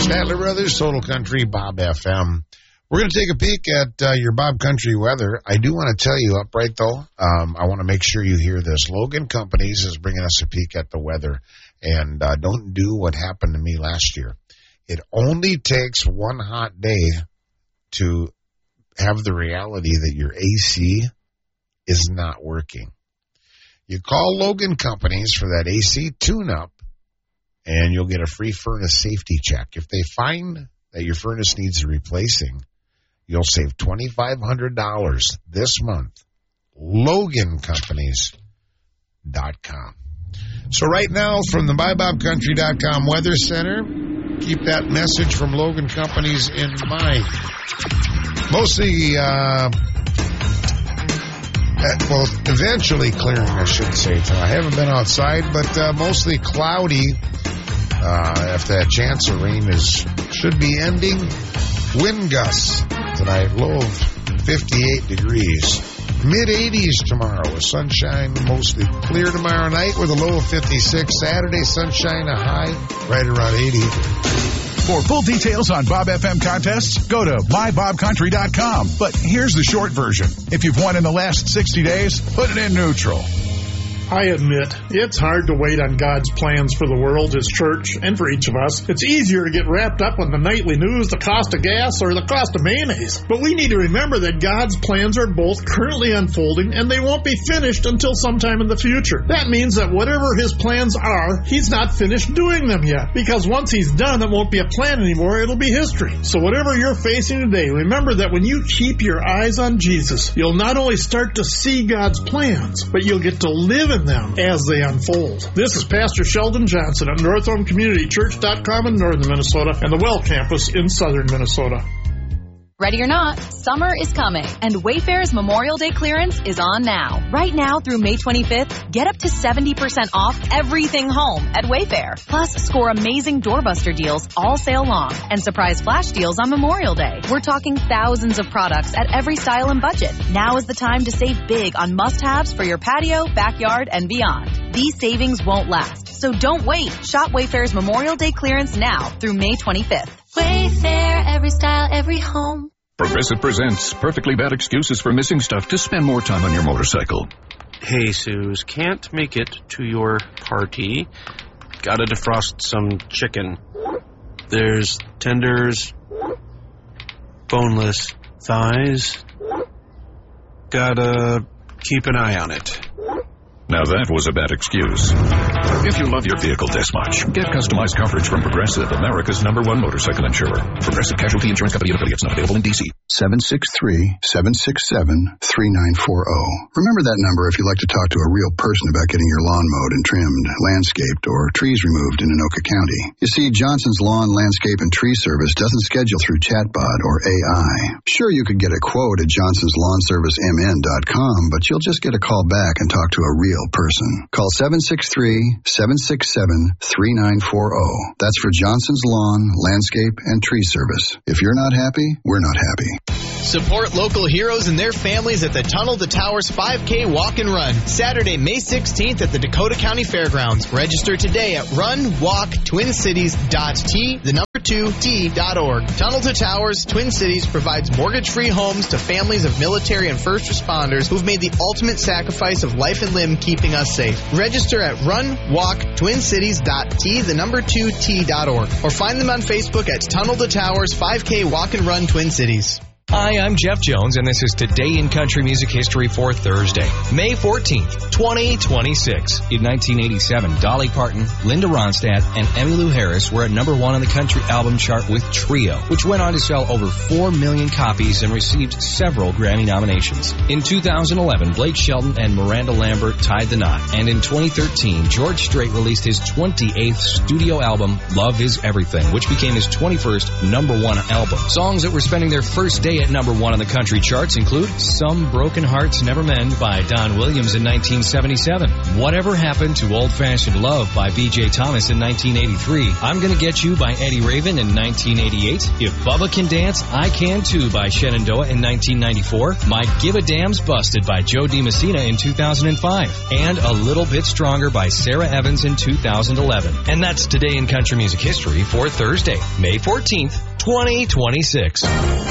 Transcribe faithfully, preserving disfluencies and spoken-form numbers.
Statler Brothers, Total Country, Bob F M. We're going to take a peek at uh, your Bob Country weather. I do want to tell you up right, though, um, I want to make sure you hear this. Logan Companies is bringing us a peek at the weather. And uh, don't do what happened to me last year. It only takes one hot day to have the reality that your A C is not working. You call Logan Companies for that A C tune-up, and you'll get a free furnace safety check. If they find that your furnace needs replacing, you'll save two thousand five hundred dollars this month. Logan Companies dot com. So right now, from the my bob country dot com Weather Center, keep that message from Logan Companies in mind. Mostly, uh, well, eventually clearing, I should say. I haven't been outside, but uh, mostly cloudy. Uh, if that chance of rain is should be ending. Wind gusts tonight, low of fifty-eight degrees. mid eighties tomorrow with sunshine, mostly clear tomorrow night with a low of fifty-six. Saturday, sunshine, a high right around eighty. For full details on Bob F M contests, go to my bob country dot com. But here's the short version. If you've won in the last sixty days, put it in neutral. I admit, it's hard to wait on God's plans for the world, His church, and for each of us. It's easier to get wrapped up in the nightly news, the cost of gas, or the cost of mayonnaise. But we need to remember that God's plans are both currently unfolding, and they won't be finished until sometime in the future. That means that whatever His plans are, He's not finished doing them yet. Because once He's done, it won't be a plan anymore, it'll be history. So whatever you're facing today, remember that when you keep your eyes on Jesus, you'll not only start to see God's plans, but you'll get to live in them as they unfold. This is Pastor Sheldon Johnson at Northhome Community Church dot com in northern Minnesota and the Well Campus in southern Minnesota. Ready or not, summer is coming, and Wayfair's Memorial Day clearance is on now. Right now through May twenty-fifth, get up to seventy percent off everything home at Wayfair. Plus, score amazing doorbuster deals all sale long and surprise flash deals on Memorial Day. We're talking thousands of products at every style and budget. Now is the time to save big on must-haves for your patio, backyard, and beyond. These savings won't last, so don't wait. Shop Wayfair's Memorial Day clearance now through May twenty-fifth. Wayfair, every style, every home. Progressive presents Perfectly Bad Excuses for Missing Stuff to Spend More Time on Your Motorcycle. Hey, Suze, can't make it to your party. Gotta defrost some chicken. There's tenders, boneless thighs. Gotta keep an eye on it. Now that was a bad excuse. If you love your vehicle this much, get customized coverage from Progressive, America's number one motorcycle insurer. Progressive Casualty Insurance Company and affiliates, not available in D C. seven six three, seven six seven, three nine four zero. Remember that number if you'd like to talk to a real person about getting your lawn mowed and trimmed, landscaped, or trees removed in Anoka County. You see, Johnson's Lawn, Landscape, and Tree Service doesn't schedule through chatbot or A I. Sure, you could get a quote at johnsons lawn service m n dot com, but you'll just get a call back and talk to a real person. Call seven six three, seven six seven, three nine four zero. That's for Johnson's Lawn, Landscape, and Tree Service. If you're not happy, we're not happy. Support local heroes and their families at the Tunnel to Towers five K Walk and Run, Saturday, May sixteenth at the Dakota County Fairgrounds. Register today at run walk twin cities dot t, the number two, t dot org. Tunnel to Towers Twin Cities provides mortgage-free homes to families of military and first responders who've made the ultimate sacrifice of life and limb keeping us safe. Register at run walk twin cities dot t, the number two, t dot org, or find them on Facebook at Tunnel to Towers five K Walk and Run Twin Cities. Hi, I'm Jeff Jones, and this is Today in Country Music History for Thursday, May fourteenth, twenty twenty-six. In nineteen eighty-seven, Dolly Parton, Linda Ronstadt, and Emmylou Harris were at number one on the country album chart with Trio, which went on to sell over four million copies and received several Grammy nominations. In two thousand eleven, Blake Shelton and Miranda Lambert tied the knot, and in twenty thirteen, George Strait released his twenty-eighth studio album, Love Is Everything, which became his twenty-first number one album. Songs that were spending their first day Today at number one on the country charts include Some Broken Hearts Never Mend by Don Williams in nineteen seventy-seven. Whatever Happened to Old-Fashioned Love by B J Thomas in nineteen eighty-three. I'm Gonna Get You by Eddie Raven in nineteen eighty-eight. If Bubba Can Dance, I Can Too by Shenandoah in nineteen ninety-four. My Give a Damn's Busted by Joe DiMessina in two thousand five. And A Little Bit Stronger by Sarah Evans in two thousand eleven. And that's Today in Country Music History for Thursday, May fourteenth, twenty twenty-six.